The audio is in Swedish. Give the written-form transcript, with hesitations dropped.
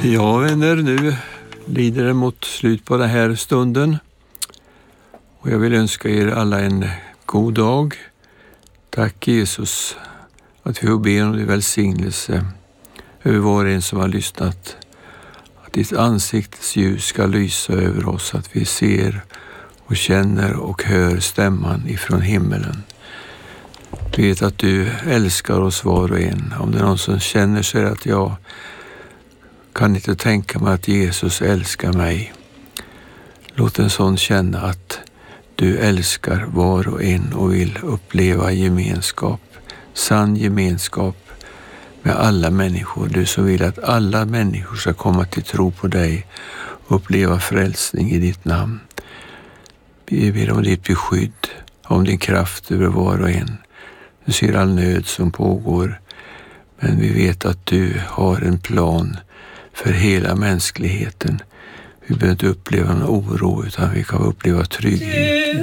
Ja, vänner, nu lider det mot slut på den här stunden. Och jag vill önska er alla en god dag. Tack Jesus att vi får be om din välsignelse över var och en som har lyssnat. Att ditt ansiktes ljus ska lysa över oss, att vi ser och känner och hör stämman ifrån himmelen. Vi vet att du älskar oss var och en. Om det är någon som känner sig att jag kan inte tänka mig att Jesus älskar mig. Låt en sån känna att du älskar var och en och vill uppleva gemenskap, sann gemenskap med alla människor. Du som vill att alla människor ska komma till tro på dig och uppleva frälsning i ditt namn. Vi ber om ditt beskydd, om din kraft över var och en. Du ser all nöd som pågår, men vi vet att du har en plan för hela mänskligheten. Vi behöver inte uppleva någon oro, utan vi kan uppleva trygghet